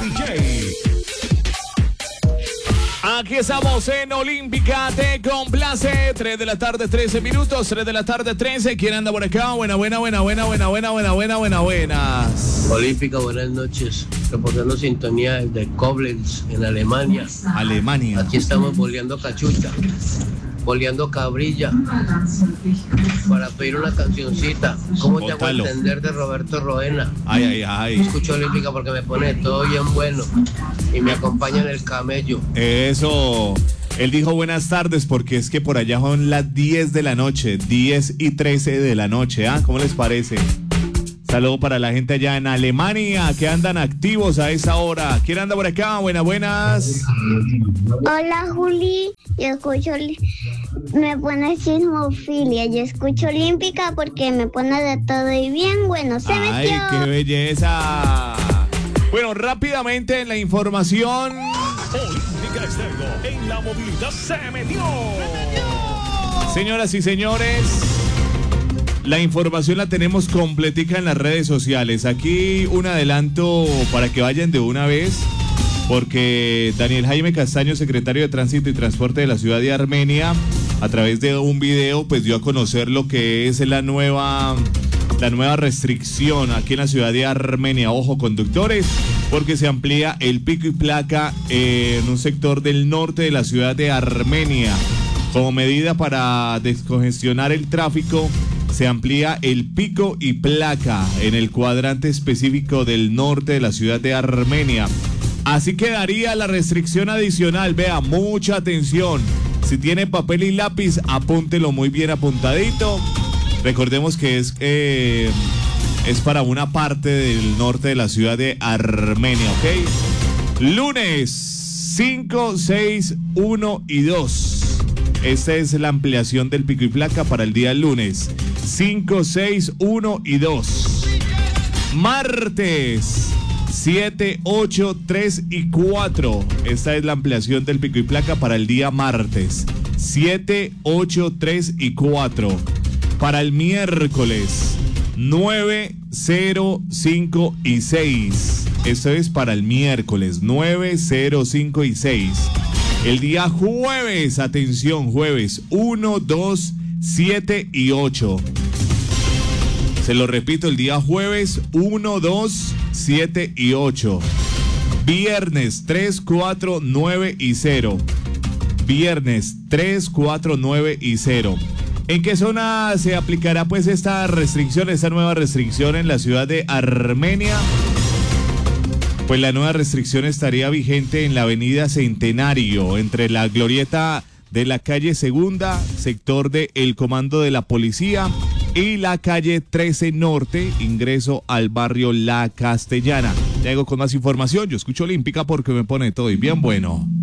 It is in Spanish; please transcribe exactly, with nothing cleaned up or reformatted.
D J. Aquí estamos en Olímpica, te complace. tres de la tarde, trece minutos. tres de la tarde, trece. ¿Quién anda por acá? Buena, buena, buena, buena, buena, buena, buena, buena, buena, buenas. Olímpica, buenas noches. Reportando sintonía de Koblenz, en Alemania. Alemania. Aquí estamos boleando cachucha, boleando cabrilla, para pedir una cancioncita. ¿Cómo te hago Bótalo. entender de Roberto Roena? Ay, ay, ay. Escucho Olímpica porque me pone todo bien bueno y me acompaña en el camello. Eso. Él dijo buenas tardes porque es que por allá son las diez de la noche, diez y trece de la noche, ¿ah? ¿Cómo les parece? Saludo para la gente allá en Alemania que andan activos a esa hora. ¿Quién anda por acá? Buenas, buenas. Hola Juli, yo escucho, me pone sismofilia, yo escucho Olímpica porque me pone de todo y bien bueno, se Ay, metió. qué belleza. Bueno, rápidamente en la información. Olímpica Estéreo, en la movilidad se metió. Señoras y señores, la información la tenemos completica en las redes sociales. Aquí un adelanto para que vayan de una vez, porque Daniel Jaime Castaño, secretario de Tránsito y Transporte de la ciudad de Armenia, a través de un video, pues dio a conocer lo que es la nueva, la nueva restricción aquí en la ciudad de Armenia. Ojo, conductores, porque se amplía el pico y placa en un sector del norte de la ciudad de Armenia. Como medida para descongestionar el tráfico, se amplía el pico y placa en el cuadrante específico del norte de la ciudad de Armenia. Así quedaría la restricción adicional. Vea, mucha atención. Si tiene papel y lápiz, apúntelo muy bien apuntadito. Recordemos que es, eh, es para una parte del norte de la ciudad de Armenia, ¿ok? Lunes cinco, seis, uno y dos. Esta es la ampliación del pico y placa para el día lunes. cinco, seis, uno y dos. Martes siete, ocho, tres y cuatro. Esta es la ampliación del pico y placa para el día martes. siete, ocho, tres y cuatro. Para el miércoles nueve, cero, cinco y seis. Esto es para el miércoles nueve, cero, cinco y seis. El día jueves, atención, jueves uno, dos, siete y ocho. Se lo repito, el día jueves uno, dos, siete y ocho. Viernes tres, cuatro, nueve y cero. Viernes tres, cuatro, nueve y cero. ¿En qué zona se aplicará pues esta restricción, esta nueva restricción en la ciudad de Armenia? Pues la nueva restricción estaría vigente en la avenida Centenario, entre la glorieta de la calle Segunda, sector de El Comando de la Policía, y la calle trece Norte, ingreso al barrio La Castellana. Llego con más información, yo escucho Olímpica porque me pone todo y bien bueno.